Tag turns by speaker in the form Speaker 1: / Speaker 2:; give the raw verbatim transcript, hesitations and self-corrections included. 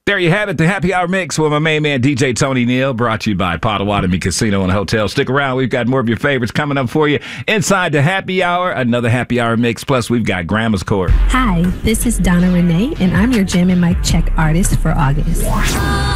Speaker 1: There you have it, the Happy Hour Mix with my main man, D J Tony Neal, brought to you by Potawatomi Casino and Hotel. Stick around. We've got more of your favorites coming up for you inside the Happy Hour. Another Happy Hour Mix. Plus, we've got Grandma's Court.
Speaker 2: Hi, this is Donna Renee, and I'm your Jam and Mic Check artist for August.